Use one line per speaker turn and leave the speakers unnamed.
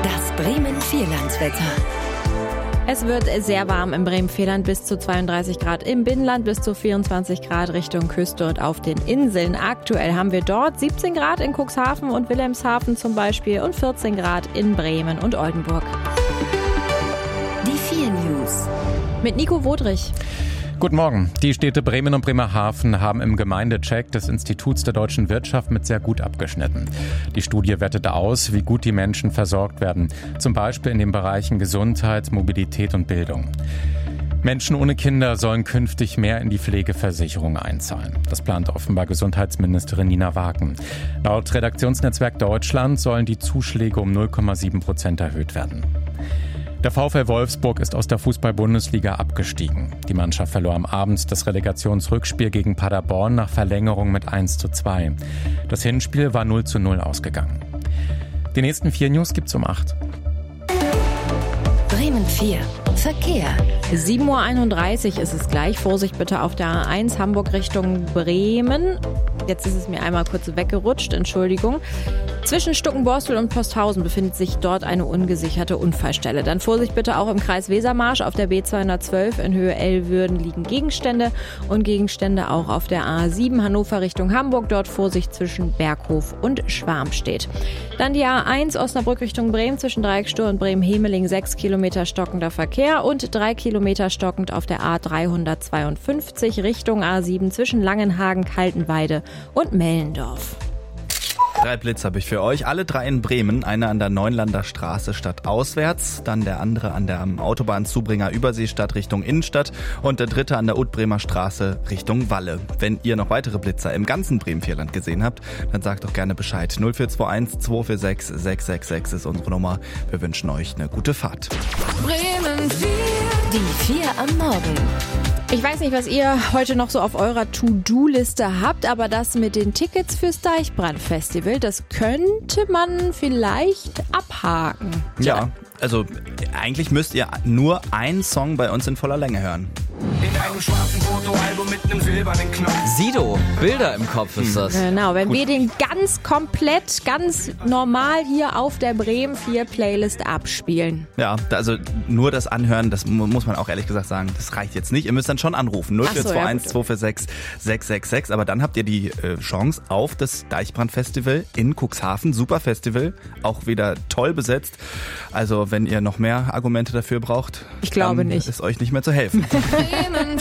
Das Bremen-Vierlandswetter.
Es wird sehr warm im Bremen-Vierland, bis zu 32 Grad im Binnenland, bis zu 24 Grad Richtung Küste und auf den Inseln. Aktuell haben wir dort 17 Grad in Cuxhaven und Wilhelmshaven zum Beispiel und 14 Grad in Bremen und Oldenburg.
Die 4 News.
Mit Nico Wodrich.
Guten Morgen. Die Städte Bremen und Bremerhaven haben im Gemeindecheck des Instituts der deutschen Wirtschaft mit sehr gut abgeschnitten. Die Studie wertete aus, wie gut die Menschen versorgt werden, zum Beispiel in den Bereichen Gesundheit, Mobilität und Bildung. Menschen ohne Kinder sollen künftig mehr in die Pflegeversicherung einzahlen. Das plant offenbar Gesundheitsministerin Nina Wagen. Laut Redaktionsnetzwerk Deutschland sollen die Zuschläge um 0,7% erhöht werden. Der VfL Wolfsburg ist aus der Fußball-Bundesliga abgestiegen. Die Mannschaft verlor am Abend das Relegationsrückspiel gegen Paderborn nach Verlängerung mit 1:2. Das Hinspiel war 0:0 ausgegangen. Die nächsten 4 News gibt's um 8.
Bremen 4. Verkehr.
7:31 Uhr ist es gleich. Vorsicht bitte auf der A1 Hamburg Richtung Bremen. Jetzt ist es mir einmal kurz weggerutscht, Entschuldigung. Zwischen Stuckenborstel und Posthausen befindet sich dort eine ungesicherte Unfallstelle. Dann Vorsicht bitte auch im Kreis Wesermarsch. Auf der B212 in Höhe Ellwürden liegen Gegenstände und Gegenstände auch auf der A7 Hannover Richtung Hamburg. Dort Vorsicht zwischen Berghof und Schwarmstedt. Dann die A1 Osnabrück Richtung Bremen zwischen Dreieckstür und Bremen-Hemeling 6 Kilometer stockender Verkehr und 3 Kilometer stockend auf der A352 Richtung A7 zwischen Langenhagen, Kaltenweide und Mellendorf.
3 Blitz habe ich für euch. Alle 3 in Bremen. Einer an der Neunlander Straße stadtauswärts, dann der andere an der Autobahnzubringer Überseestadt Richtung Innenstadt und der dritte an der Utbremer Straße Richtung Walle. Wenn ihr noch weitere Blitzer im ganzen Bremen-Vierland gesehen habt, dann sagt doch gerne Bescheid. 0421 246 666 ist unsere Nummer. Wir wünschen euch eine gute Fahrt.
Bremen 4. Die 4 am Morgen.
Ich weiß nicht, was ihr heute noch so auf eurer To-Do-Liste habt, aber das mit den Tickets fürs Deichbrand-Festival, das könnte man vielleicht abhaken.
Ja, also eigentlich müsst ihr nur einen Song bei uns in voller Länge hören.
In einem schwarzen Fotoalbum mit einem silbernen Knopf.
Sido, Bilder im Kopf ist das.
Genau, wenn wir den ganz komplett, ganz normal hier auf der Bremen 4 Playlist abspielen.
Ja, also nur das Anhören, das muss man auch ehrlich gesagt sagen, das reicht jetzt nicht. Ihr müsst dann schon anrufen, 0421 246 666, aber dann habt ihr die Chance auf das Deichbrand-Festival in Cuxhaven, super Festival, auch wieder toll besetzt. Also wenn ihr noch mehr Argumente dafür braucht,
ich glaube
dann
nicht.
ist euch nicht mehr zu helfen.
Bremen